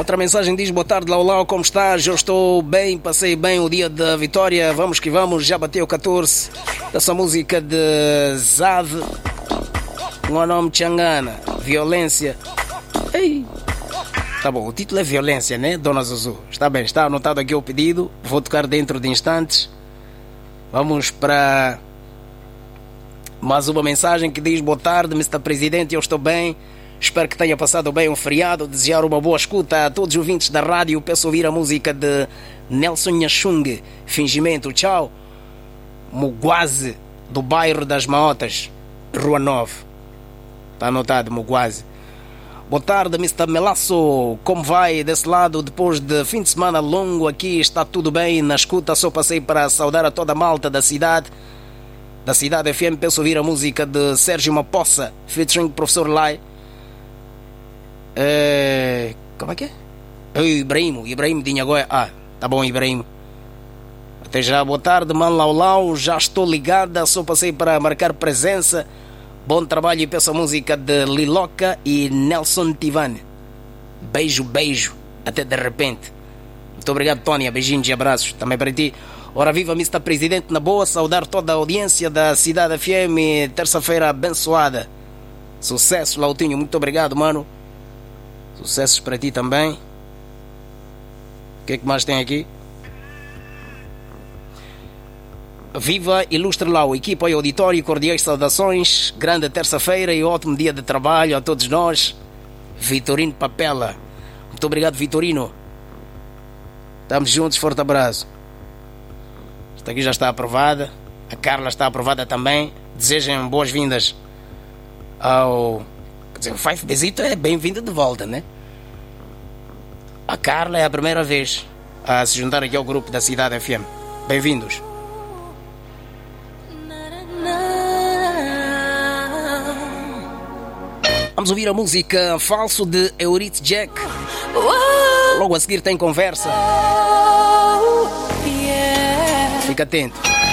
Outra mensagem diz: boa tarde, Laulau, como estás? Eu estou bem, passei bem o dia da vitória. Vamos que vamos, já bateu 14. Essa música de Zad, o nome Changana, Violência. Ei, tá bom, o título é Violência, né, Dona Zuzu? Está bem, está anotado aqui o pedido. Vou tocar dentro de instantes. Vamos para mais uma mensagem que diz: boa tarde, Mr. Presidente, eu estou bem. Espero que tenha passado bem um feriado. Desejar uma boa escuta a todos os ouvintes da rádio. Peço ouvir a música de Nelson Nhachung, Fingimento. Tchau. Muguaze, do bairro das Maotas, Rua 9. Está anotado, Muguaze. Boa tarde, Mr. Melasso. Como vai desse lado depois de fim de semana longo? Aqui está tudo bem na escuta. Só passei para saudar a toda a malta da cidade. Da Cidade FM. Peço ouvir a música de Sérgio Mapossa, featuring Professor Lai. Como é que é? Ibrahim de Inhagoia. Ah, tá bom, Ibrahim. Até já, boa tarde, mano Laulau. Já estou ligada, só passei para marcar presença. Bom trabalho e peço a música de Liloca e Nelson Tivane. Beijo, beijo. Até de repente. Muito obrigado, Tônia. Beijinhos e abraços também para ti. Ora viva, Mr. Presidente, na boa. Saudar toda a audiência da Cidade FM. Terça-feira abençoada. Sucesso, Lautinho. Muito obrigado, mano. Sucessos para ti também. O que é que mais tem aqui? Viva, ilustre Lau, equipa e auditório, cordiais saudações. Grande terça-feira e ótimo dia de trabalho a todos nós. Vitorino Papela. Muito obrigado, Vitorino. Estamos juntos, forte abraço. Esta aqui já está aprovada. A Carla está aprovada também. Desejem boas-vindas ao... Quer dizer, o Five Bezito é bem-vindo de volta, né? A Carla é a primeira vez a se juntar aqui ao grupo da Cidade FM. Bem-vindos. Vamos ouvir a música Falso de Euryth Jack. Logo a seguir tem conversa. Fica atento.